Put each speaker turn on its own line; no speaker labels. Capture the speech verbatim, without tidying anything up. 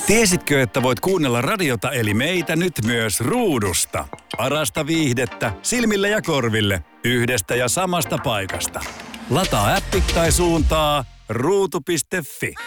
Tiesitkö, että voit kuunnella radiota eli meitä nyt myös ruudusta? Parasta viihdettä silmille ja korville yhdestä ja samasta paikasta. Lataa appi tai suuntaa ruutu piste fi.